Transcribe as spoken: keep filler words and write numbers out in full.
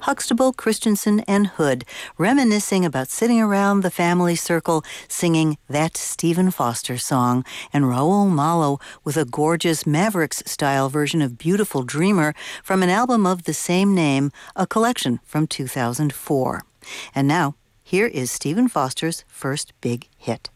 Huxtable, Christensen, and Hood, reminiscing about sitting around the family circle singing that Stephen Foster song, and Raul Malo with a gorgeous Mavericks-style version of Beautiful Dreamer from an album of the same name, a collection from two thousand four. And now, here is Stephen Foster's first big hit.